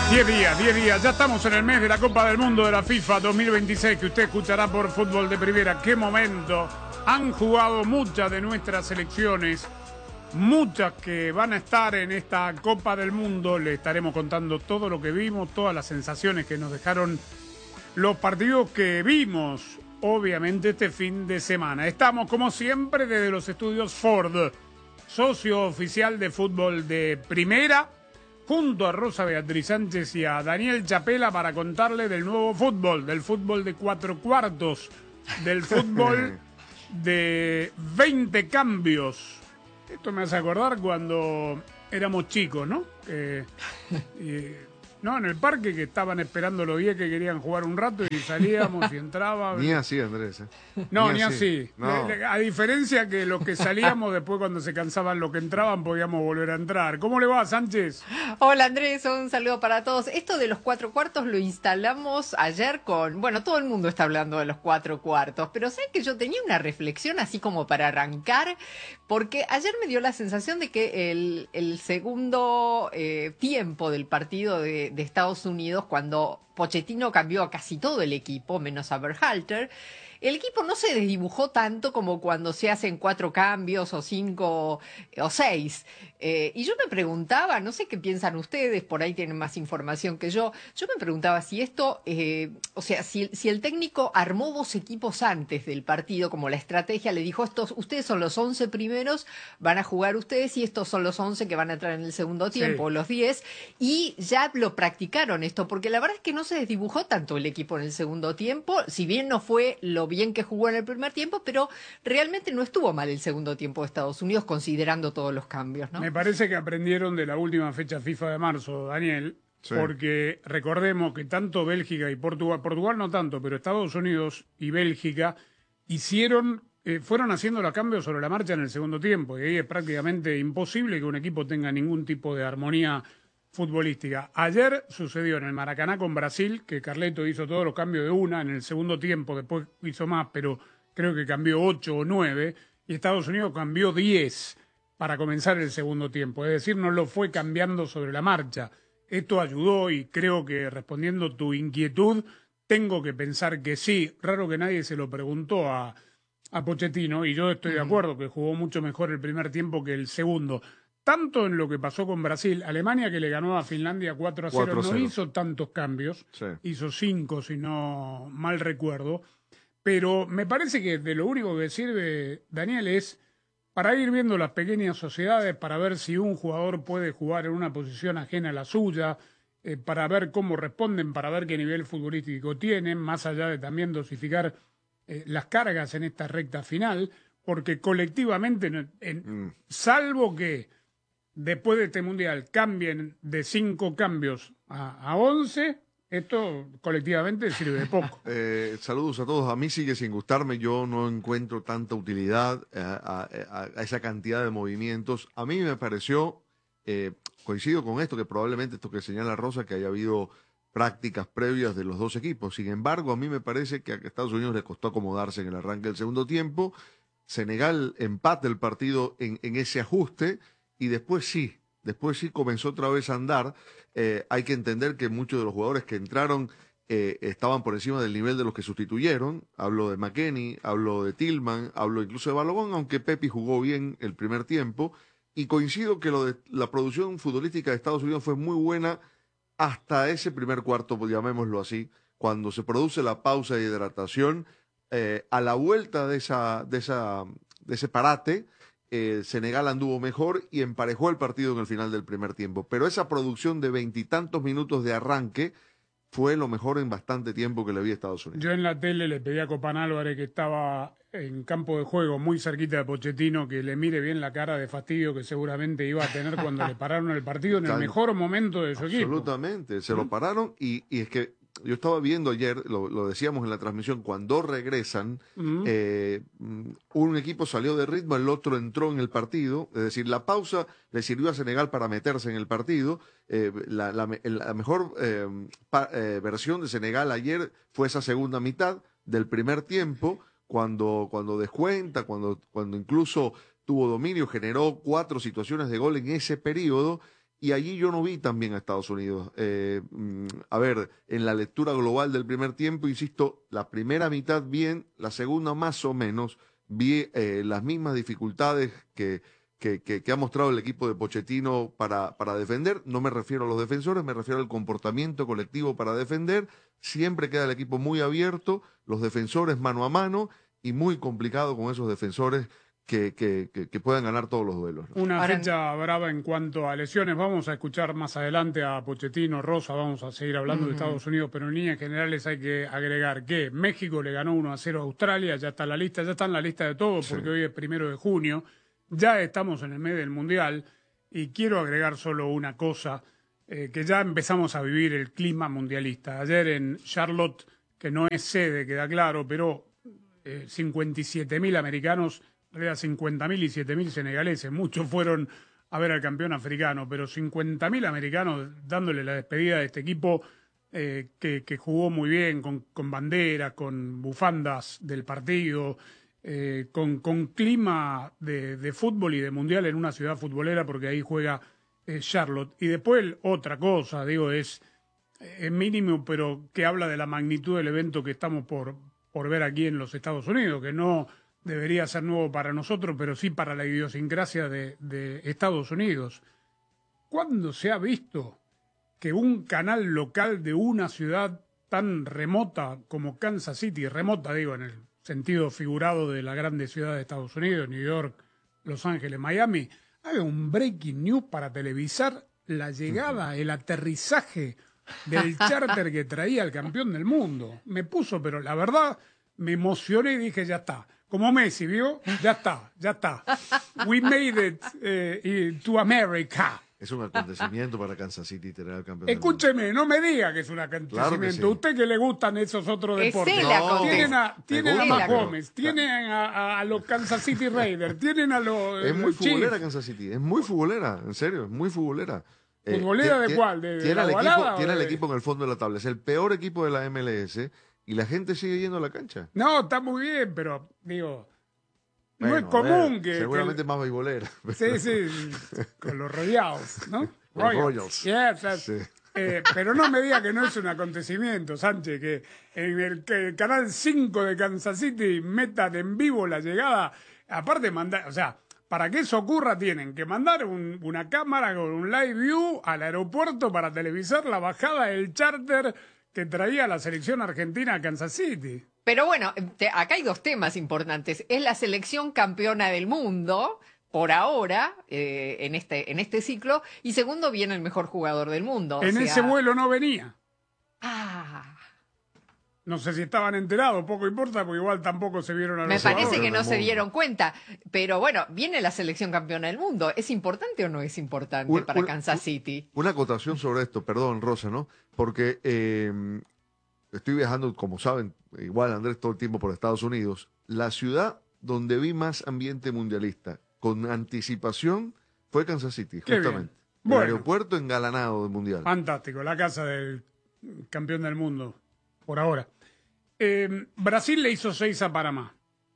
10 días, ya estamos en el mes de la Copa del Mundo de la FIFA 2026, que usted escuchará por Fútbol de Primera. ¡Qué momento! Han jugado muchas de nuestras selecciones, muchas que van a estar en esta Copa del Mundo. Le estaremos contando todo lo que vimos, todas las sensaciones que nos dejaron los partidos que vimos, obviamente, este fin de semana. Estamos, como siempre, desde los estudios Ford, socio oficial de Fútbol de Primera, junto a Rosa Beatriz Sánchez y a Daniel Chapela para contarle del nuevo fútbol, del fútbol de 4 cuartos, del fútbol de 20 cambios. Esto me hace acordar cuando éramos chicos, ¿no? No, en el parque, que estaban esperando los 10 que querían jugar un rato y salíamos y entrábamos. Ni así, Andrés. No, ni así. No. A diferencia que los que salíamos, después cuando se cansaban los que entraban, podíamos volver a entrar. ¿Cómo le va, Sánchez? Hola, Andrés, un saludo para todos. Esto de los 4 cuartos lo instalamos ayer con... Bueno, todo el mundo está hablando de los 4 cuartos, pero sé que yo tenía una reflexión así como para arrancar, porque ayer me dio la sensación de que el segundo tiempo del partido de Estados Unidos, cuando Pochettino cambió a casi todo el equipo, menos a Berhalter, el equipo no se desdibujó tanto como cuando se hacen 4 cambios o 5 o 6. Y yo me preguntaba, no sé qué piensan ustedes, por ahí tienen más información que yo me preguntaba si esto, o sea, si el técnico armó 2 equipos antes del partido, como la estrategia le dijo, ustedes son los 11 primeros, van a jugar ustedes, y estos son los 11 que van a entrar en el segundo tiempo, o los 10, y ya lo practicaron esto, porque la verdad es que no se desdibujó tanto el equipo en el segundo tiempo, si bien no fue lo bien que jugó en el primer tiempo, pero realmente no estuvo mal el segundo tiempo de Estados Unidos, considerando todos los cambios, ¿no? Me parece que aprendieron de la última fecha FIFA de marzo, Daniel, sí. Porque recordemos que tanto Bélgica y Portugal no tanto, pero Estados Unidos y Bélgica fueron haciendo los cambios sobre la marcha en el segundo tiempo, y ahí es prácticamente imposible que un equipo tenga ningún tipo de armonía futbolística. Ayer sucedió en el Maracaná con Brasil, que Carleto hizo todos los cambios de una en el segundo tiempo, después hizo más, pero creo que cambió 8 o 9, y Estados Unidos cambió 10 para comenzar el segundo tiempo, es decir, no lo fue cambiando sobre la marcha. Esto ayudó, y creo que, respondiendo tu inquietud, tengo que pensar que sí. Raro que nadie se lo preguntó a Pochettino, y yo estoy de acuerdo que jugó mucho mejor el primer tiempo que el segundo. Tanto en lo que pasó con Brasil, Alemania, que le ganó a Finlandia 4-0, no hizo tantos cambios, sí. Hizo 5, si no mal recuerdo, pero me parece que de lo único que sirve, Daniel, es para ir viendo las pequeñas sociedades, para ver si un jugador puede jugar en una posición ajena a la suya, para ver cómo responden, para ver qué nivel futbolístico tienen, más allá de también dosificar las cargas en esta recta final, porque colectivamente, salvo que después de este Mundial cambien de 5 cambios a 11, esto colectivamente sirve de poco. Saludos a todos. A mí sigue sin gustarme. Yo no encuentro tanta utilidad a esa cantidad de movimientos. A mí me pareció, coincido con esto, que probablemente esto que señala Rosa, que haya habido prácticas previas de los 2 equipos. Sin embargo, a mí me parece que a Estados Unidos le costó acomodarse en el arranque del segundo tiempo. Senegal empata el partido en ese ajuste, y después sí comenzó otra vez a andar. Hay que entender que muchos de los jugadores que entraron estaban por encima del nivel de los que sustituyeron. Hablo de McKennie, hablo de Tillman, hablo incluso de Balogun, aunque Pepi jugó bien el primer tiempo. Y coincido que lo de la producción futbolística de Estados Unidos fue muy buena hasta ese primer cuarto, llamémoslo así, cuando se produce la pausa de hidratación. A la vuelta de ese parate, Senegal anduvo mejor y emparejó el partido en el final del primer tiempo. Pero esa producción de 20 y tantos minutos de arranque fue lo mejor en bastante tiempo que le vi a Estados Unidos. Yo en la tele le pedí a Copán Álvarez, que estaba en campo de juego muy cerquita de Pochettino, que le mire bien la cara de fastidio que seguramente iba a tener cuando le pararon el partido en el mejor momento de su equipo. Absolutamente, se lo pararon, y es que yo estaba viendo ayer, lo decíamos en la transmisión, cuando regresan, un equipo salió de ritmo, el otro entró en el partido, es decir, la pausa le sirvió a Senegal para meterse en el partido. La mejor versión de Senegal ayer fue esa segunda mitad del primer tiempo, cuando descuenta, cuando incluso tuvo dominio, generó 4 situaciones de gol en ese periodo. y allí yo no vi también a Estados Unidos. A ver, en la lectura global del primer tiempo, insisto, la primera mitad bien, la segunda más o menos, vi las mismas dificultades que ha mostrado el equipo de Pochettino para defender. No me refiero a los defensores, me refiero al comportamiento colectivo para defender. Siempre queda el equipo muy abierto, los defensores mano a mano, y muy complicado con esos defensores que puedan ganar todos los duelos, ¿no? Una fecha brava en cuanto a lesiones. Vamos a escuchar más adelante a Pochettino, Rosa, vamos a seguir hablando de Estados Unidos, pero en líneas generales hay que agregar que México le ganó 1-0 a Australia, ya está en la lista, ya está en la lista de todo, porque hoy es 1 de junio, ya estamos en el mes del Mundial, y quiero agregar solo una cosa, que ya empezamos a vivir el clima mundialista. Ayer en Charlotte, que no es sede, queda claro, pero 57.000 americanos, en realidad 50.000 y 7.000 senegaleses, muchos fueron a ver al campeón africano, pero 50.000 americanos dándole la despedida de este equipo que jugó muy bien, con banderas, con bufandas del partido, con clima de fútbol y de mundial en una ciudad futbolera, porque ahí juega Charlotte. Y después otra cosa, digo, es mínimo, pero que habla de la magnitud del evento que estamos por ver aquí en los Estados Unidos, que no debería ser nuevo para nosotros, pero sí para la idiosincrasia de Estados Unidos. ¿Cuándo se ha visto que un canal local de una ciudad tan remota como Kansas City, remota digo en el sentido figurado de la grande ciudad de Estados Unidos, New York, Los Ángeles, Miami, haga un breaking news para televisar la llegada, el aterrizaje del charter que traía el campeón del mundo? Me puso, pero la verdad, me emocioné y dije, ya está. Como Messi, ¿vio? Ya está. We made it to America. Es un acontecimiento para Kansas City tener al campeón. Escúcheme, no me diga que es un acontecimiento. Claro que sí. Usted que le gustan esos otros deportes. Tienen a Mahomes, tienen a los Kansas City Raiders, tienen a los Es muy Chiefs. futbolera Kansas City, es muy futbolera, en serio, es muy futbolera. ¿Futbolera de cuál? Tiene el equipo en el fondo de la tabla. Es el peor equipo de la MLS y la gente sigue yendo a la cancha. No, está muy bien, pero digo, bueno, no es común que... Seguramente más beisbolera. Sí, con los Royals, ¿no? Royals. Yes, sí. Pero no me diga que no es un acontecimiento, Sánchez, que en el canal 5 de Kansas City metan en vivo la llegada. Aparte, o sea, para que eso ocurra tienen que mandar una cámara con un live view al aeropuerto para televisar la bajada del charter que traía la selección argentina a Kansas City. Pero bueno, acá hay dos temas importantes. Es la selección campeona del mundo, por ahora, en este ciclo, y segundo, viene el mejor jugador del mundo. Ese vuelo no venía. Ah. No sé si estaban enterados, poco importa, porque igual tampoco se vieron a los Me parece que no se dieron cuenta. Pero bueno, viene la selección campeona del mundo. ¿Es importante o no es importante para Kansas City? Una acotación sobre esto, perdón, Rosa, ¿no? Porque estoy viajando, como saben, igual Andrés, todo el tiempo por Estados Unidos. La ciudad donde vi más ambiente mundialista con anticipación fue Kansas City, justamente. El aeropuerto engalanado del mundial. Fantástico, la casa del campeón del mundo, por ahora. Brasil le hizo 6 a Panamá.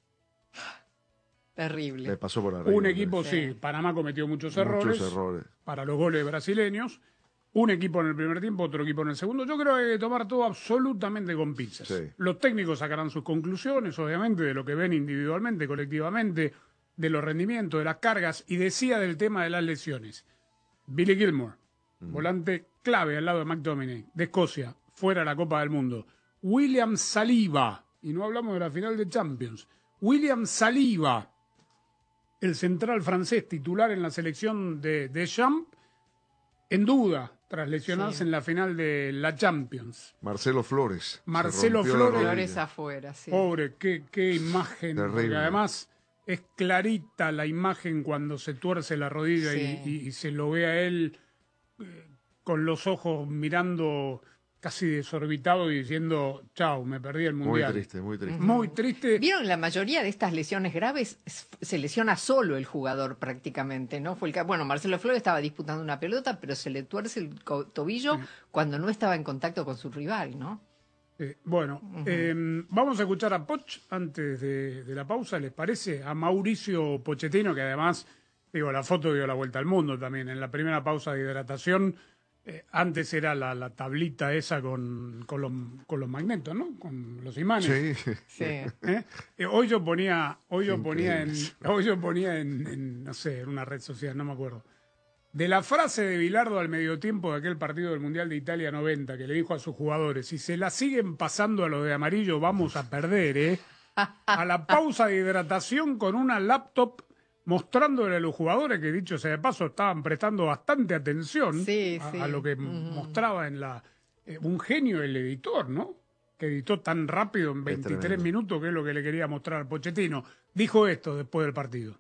Terrible. Le pasó por arriba. Un equipo, sí. Panamá cometió muchos errores para los goles brasileños. Un equipo en el primer tiempo, otro equipo en el segundo. Yo creo que hay que tomar todo absolutamente con pinzas. Sí. Los técnicos sacarán sus conclusiones, obviamente, de lo que ven individualmente, colectivamente, de los rendimientos, de las cargas, y decía del tema de las lesiones. Billy Gilmore, volante clave al lado de McTominay, de Escocia, fuera de la Copa del Mundo. William Saliba, y no hablamos de la final de Champions. William Saliba, el central francés titular en la selección de Deschamps, en duda tras lesionarse en la final de la Champions. Marcelo Flores afuera, sí. Pobre, qué imagen. Terrible. Porque además es clarita la imagen cuando se tuerce la rodilla y se lo ve a él con los ojos mirando casi desorbitado y diciendo, chau, me perdí el mundial. Muy triste. Muy triste. Vieron, la mayoría de estas lesiones graves se lesiona solo el jugador prácticamente, ¿no? Bueno, Marcelo Flores estaba disputando una pelota, pero se le tuerce el tobillo cuando no estaba en contacto con su rival, ¿no? Bueno, vamos a escuchar a Poch antes de la pausa, ¿les parece? A Mauricio Pochettino, que además Digo, la foto dio la vuelta al mundo también. En la primera pausa de hidratación, antes era la tablita esa con los magnetos, ¿no? Con los imanes. Sí. Hoy yo ponía en, no sé, en una red social, no me acuerdo. De la frase de Bilardo al mediotiempo de aquel partido del Mundial de Italia 90, que le dijo a sus jugadores, si se la siguen pasando a los de amarillo, vamos a perder, ¿eh? A la pausa de hidratación con una laptop mostrándole a los jugadores, que dicho sea de paso, estaban prestando bastante atención a lo que mostraba en un genio el editor, ¿no? Que editó tan rápido en 23 minutos, que es lo que le quería mostrar a Pochettino. Dijo esto después del partido.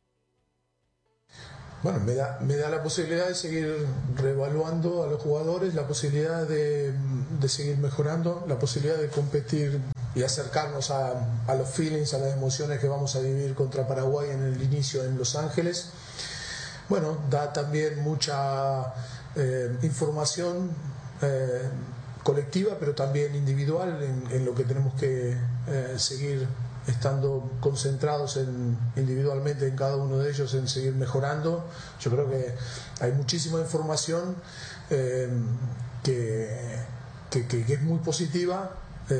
Bueno, me da la posibilidad de seguir reevaluando a los jugadores, la posibilidad de seguir mejorando, la posibilidad de competir y acercarnos a los feelings, a las emociones que vamos a vivir contra Paraguay en el inicio en Los Ángeles. Bueno, da también mucha información colectiva, pero también individual en lo que tenemos que seguir estando concentrados individualmente en cada uno de ellos, en seguir mejorando. Yo creo que hay muchísima información que es muy positiva,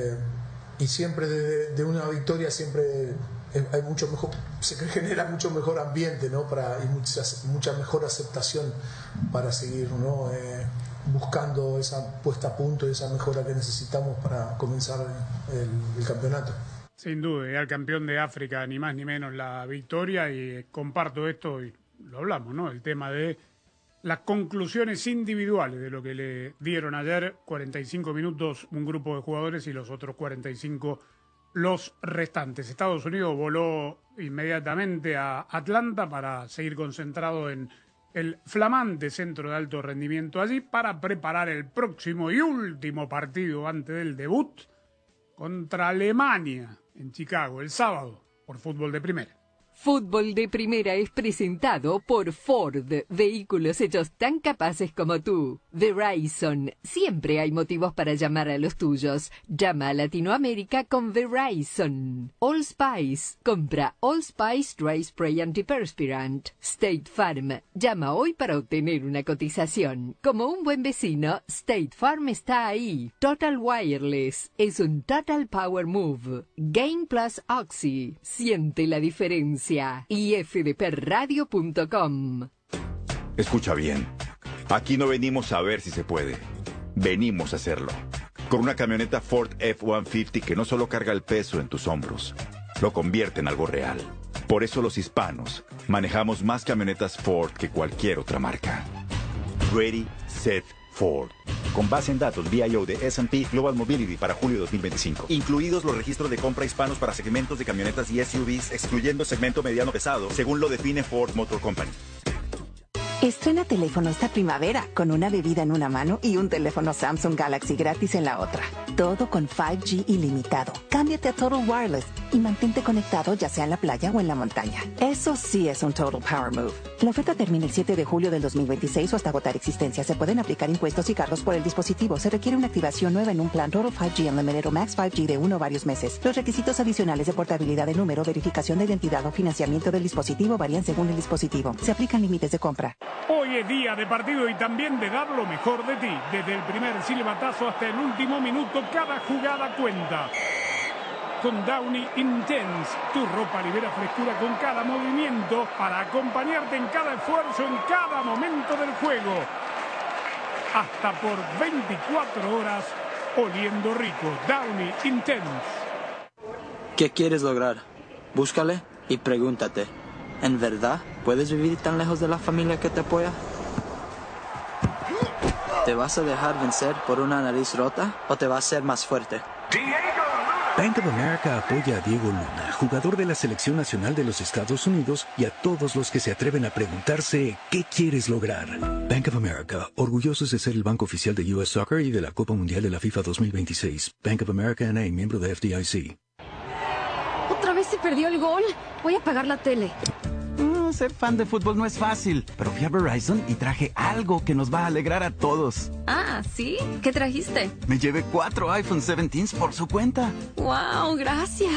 y siempre de una victoria siempre hay mucho mejor, se genera mucho mejor ambiente, ¿no? Y mucha mejor aceptación para seguir, ¿no? Buscando esa puesta a punto y esa mejora que necesitamos para comenzar el campeonato. Sin duda, y al campeón de África, ni más ni menos la victoria, y comparto esto, y lo hablamos, ¿no? El tema de las conclusiones individuales de lo que le dieron ayer, 45 minutos un grupo de jugadores y los otros 45 los restantes. Estados Unidos voló inmediatamente a Atlanta para seguir concentrado en el flamante centro de alto rendimiento allí para preparar el próximo y último partido antes del debut contra Alemania en Chicago el sábado por Fútbol de Primera. Fútbol de Primera es presentado por Ford, vehículos hechos tan capaces como tú. Verizon, siempre hay motivos para llamar a los tuyos. Llama a Latinoamérica con Verizon. All Spice, compra All Spice Dry Spray Antiperspirant. State Farm, llama hoy para obtener una cotización. Como un buen vecino, State Farm está ahí. Total Wireless, es un Total Power Move. Game Plus Oxy, siente la diferencia. Y fdpradio.com. Escucha bien. Aquí no venimos a ver si se puede. Venimos a hacerlo. Con una camioneta Ford F-150 que no solo carga el peso en tus hombros, lo convierte en algo real. Por eso los hispanos manejamos más camionetas Ford que cualquier otra marca. Ready, Set, Ford. Con base en datos VIO de S&P Global Mobility para julio de 2025. Incluidos los registros de compra hispanos para segmentos de camionetas y SUVs, excluyendo segmento mediano pesado, según lo define Ford Motor Company. Estrena teléfono esta primavera con una bebida en una mano y un teléfono Samsung Galaxy gratis en la otra. Todo con 5G ilimitado. Cámbiate a Total Wireless y mantente conectado ya sea en la playa o en la montaña. Eso sí es un Total Power Move. La oferta termina el 7 de julio del 2026 o hasta agotar existencia. Se pueden aplicar impuestos y cargos por el dispositivo. Se requiere una activación nueva en un plan Total 5G Unlimited o Max 5G de uno o varios meses. Los requisitos adicionales de portabilidad de número, verificación de identidad o financiamiento del dispositivo varían según el dispositivo. Se aplican límites de compra. Hoy es día de partido y también de dar lo mejor de ti. Desde el primer silbatazo hasta el último minuto, cada jugada cuenta. Con Downy Intense, tu ropa libera frescura con cada movimiento para acompañarte en cada esfuerzo, en cada momento del juego. Hasta por 24 horas, oliendo rico. Downy Intense. ¿Qué quieres lograr? Búscale y pregúntate. ¿En verdad puedes vivir tan lejos de la familia que te apoya? ¿Te vas a dejar vencer por una nariz rota o te vas a ser más fuerte? Bank of America apoya a Diego Luna, jugador de la Selección Nacional de los Estados Unidos, y a todos los que se atreven a preguntarse ¿qué quieres lograr? Bank of America, orgullosos de ser el banco oficial de US Soccer y de la Copa Mundial de la FIFA 2026. Bank of America N.A., miembro de FDIC. ¿Otra vez se perdió el gol? Voy a apagar la tele. Ser fan de fútbol no es fácil, pero fui a Verizon y traje algo que nos va a alegrar a todos. Ah, ¿sí? ¿Qué trajiste? Me llevé 4 iPhone 17s por su cuenta. ¡Wow! ¡Gracias!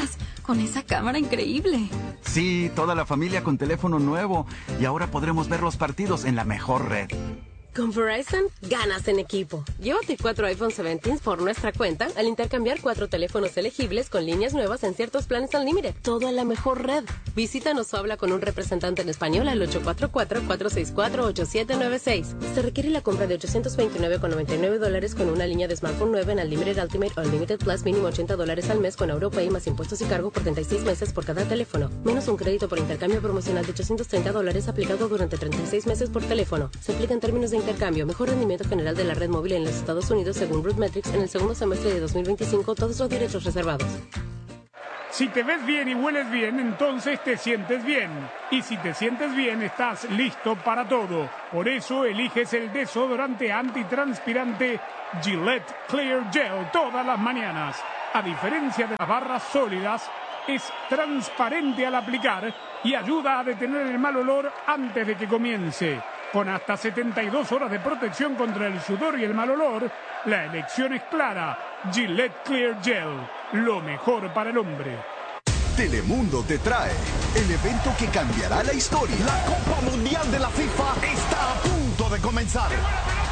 con esa cámara increíble. Sí, toda la familia con teléfono nuevo. Y ahora podremos ver los partidos en la mejor red. Con Verizon, ganas en equipo. Llévate 4 iPhone 17 por nuestra cuenta al intercambiar 4 teléfonos elegibles con líneas nuevas en ciertos planes Unlimited. Todo en la mejor red. Visítanos o habla con un representante en español al 844-464-8796. Se requiere la compra de $829,99 con una línea de smartphone nueva en Unlimited Ultimate o Unlimited Plus, mínimo $80 al mes con AuroPay más impuestos y cargo por 36 meses por cada teléfono. Menos un crédito por intercambio promocional de $830 aplicado durante 36 meses por teléfono. Se aplica en términos de intercambio. Mejor rendimiento general de la red móvil en los Estados Unidos según RootMetrics en el segundo semestre de 2025. Todos los derechos reservados. Si te ves bien y hueles bien, entonces te sientes bien. Y si te sientes bien, estás listo para todo. Por eso eliges el desodorante antitranspirante Gillette Clear Gel todas las mañanas. A diferencia de las barras sólidas, es transparente al aplicar y ayuda a detener el mal olor antes de que comience. Con hasta 72 horas de protección contra el sudor y el mal olor, la elección es clara. Gillette Clear Gel, lo mejor para el hombre. Telemundo te trae el evento que cambiará la historia. La Copa Mundial de la FIFA está a punto de comenzar.